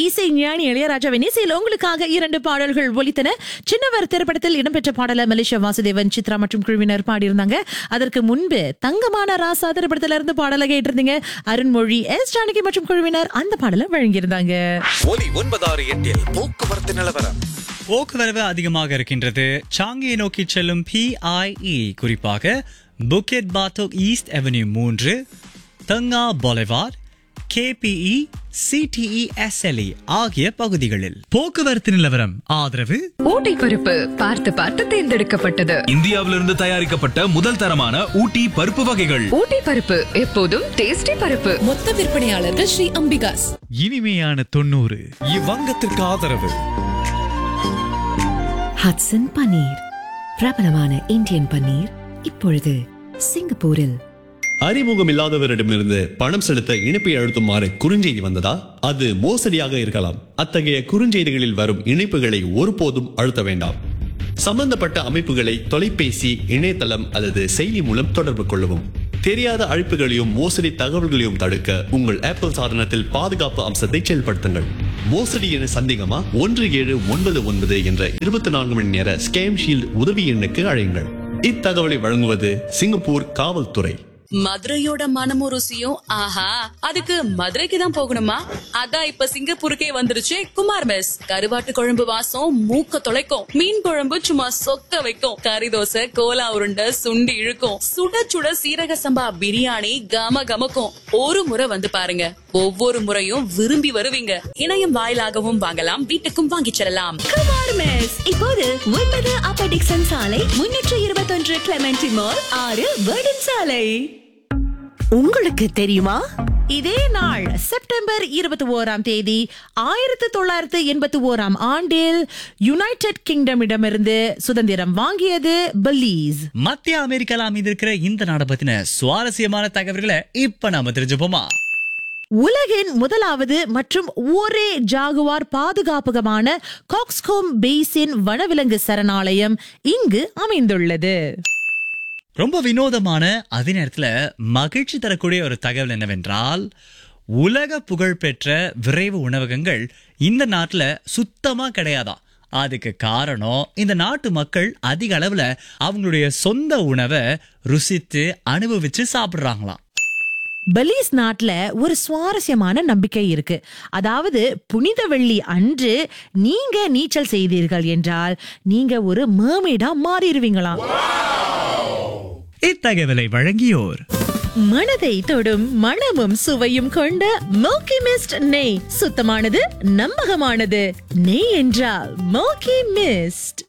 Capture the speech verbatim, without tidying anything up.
இசை ஞானி இளையராஜாவின் இசையில் உங்களுக்காக இரண்டு பாடல்கள் ஒலித்தன. சின்னவர் திரைப்படத்தில் இடம்பெற்ற பாடல மலேசியா வாசுதேவன், சித்ரா மற்றும் குழுவினர் பாடியிருந்தாங்க. அதற்கு முன்பு தங்கமான ராசா திரைப்படத்தில இருந்து பாடலை கேட்டிருந்தீங்க. அருண்மொழி, எஸ் ஜானகி மற்றும் குழுவினர் அந்த பாடலை வழங்கியிருந்தாங்க. ஒலி ஒன்பதாறு எட்டில் போக்குவரத்து நிலவரம். போக்குவரவு அதிகமாக இருக்கின்றது. சாங்கியை நோக்கி செல்லும் பிஐஇ, குறிப்பாக புக்கெட் பாட்டோக் ஈஸ்ட் அவென்யூ மூன்று, தங்கா பொலிவார்ட், கேபிஇ, சிடிஇ, எஸ்எல்இ ஆகிய பகுதிகளில் போக்குவரத்து நிலவரம். ஆதரவு ஊட்டி பருப்பு பார்த்து பார்த்து தேர்ந்தெடுக்கப்பட்டது. இந்தியாவிலிருந்து தயாரிக்கப்பட்ட முதல் தரமான ஊட்டி பருப்பு வகைகள். ஊட்டி பருப்பு எப்போதும் டேஸ்டி பருப்பு. மொத்த விற்பனையாளர்கள் ஸ்ரீ அம்பிகாஸ். இனிமையான தொண்ணூறு. இவ்வங்கத்திற்கு ஆதரவு ஹட்சன் பன்னீர், பிரபலமான இந்தியன் பன்னீர் இப்பொழுது சிங்கப்பூரில். அறிமுகம் இல்லாதவரிடமிருந்து பணம் செலுத்த இணைப்பை அழுத்துமாறு குறுஞ்செய்தி வந்ததா? அது மோசடியாக இருக்கலாம். அத்தகைய குறுஞ்செய்திகளில் வரும் இணைப்புகளை ஒருபோதும் அழுத்த வேண்டாம். சம்பந்தப்பட்ட அமைப்புகளை தொலைபேசி, இணையதளம் அல்லது செயலி மூலம் தொடர்பு கொள்ளவும். தெரியாத அழைப்புகளையும் மோசடி தகவல்களையும் தடுக்க உங்கள் ஆப்பிள் சாதனத்தில் பாதுகாப்பு அம்சத்தை செயல்படுத்துங்கள். மோசடி என சந்தேகமா? ஒன்று ஏழு ஒன்பது ஒன்பது என்ற இருபத்தி நான்கு மணி நேர ஸ்கேம் ஷீல்ட் உதவி எண்ணுக்கு அழையுங்கள். இத்தகவலை வழங்குவது சிங்கப்பூர் காவல்துறை. மதுரையோட மனமும் ருசியும் ஆஹா, அதுக்கு மதுரைக்கு தான் போகணுமா? அதான் இப்ப சிங்கப்பூருக்கே வந்துருச்சு குமார் மெஸ். கருவாட்டு குழம்பு வாசம் மூக்க தொலைக்கும், மீன் குழம்பு சும்மா சொக்க வைக்கும், கறி தோசை, கோலா உருண்டை, சுண்டி இழுக்கும், சுட சுட சீரக சம்பா பிரியாணி கம கமக்கும். ஒரு முறை வந்து பாருங்க, ஒவ்வொரு முறையும் விரும்பி வருவீங்க. இணையம் வாயிலாகவும் வாங்கலாம், வீட்டுக்கும் வாங்கிச் செல்லலாம். குமார் மெஸ் இப்போது ஒன்பது அப்பர் டிக்சன் சாலை, முன்னூற்று இருபத்தி ஒன்று கிளமெண்டி மால், ஆறு வேர்டன் சாலை. உங்களுக்கு தெரியுமா, இதே நாள் செப்டம்பர் இருபத்தி ஓராம் தேதி ஆயிரத்தி தொள்ளாயிரத்து எண்பத்தி ஓராம் ஆண்டில் யுனைடெட் கிங்டமிடமிருந்து சுதந்திரம் வாங்கியது பெலீஸ். மத்திய அமெரிக்கால அமைந்திருக்கிற இந்த நாடு பத்தின சுவாரஸ்யமான தகவல்களை இப்ப நாம தெரிஞ்சுப்போமா? உலகின் முதலாவது மற்றும் ஒரே ஜாகுவார் பாதுகாப்பகமான காக்ஸ்கோம் பேசின் வனவிலங்கு சரணாலயம் இங்கு அமைந்துள்ளது. ரொம்ப வினோதமான, அதே நேரத்துல மகிழ்ச்சி தரக்கூடிய ஒரு தகவல் என்னவென்றால், உலக புகழ்பெற்ற விரைவு உணவகங்கள் இந்த நாட்டுல சுத்தமா கிடையாதான். அதுக்கு காரணம், இந்த நாட்டு மக்கள் அதிக அளவுல அவங்களுடைய சொந்த உணவை ருசித்து அனுபவிச்சு சாப்பிடுறாங்களாம். பெலீஸ் நாட்டுல ஒரு சுவாரஸ்யமான நம்பிக்கை இருக்கு. அதாவது புனித வெள்ளி அன்று நீங்க நீச்சல் செய்தீர்கள் என்றால் நீங்க ஒரு மர்மெய்டா மாறிடுவீங்களாம். இத்தகவலை வழங்கியோர் மனதை தொடும் மணமும் சுவையும் கொண்ட மில்கி மிஸ்ட் நெய். சுத்தமானது, நம்பகமானது. நெய் என்றால் மில்கி மிஸ்ட்.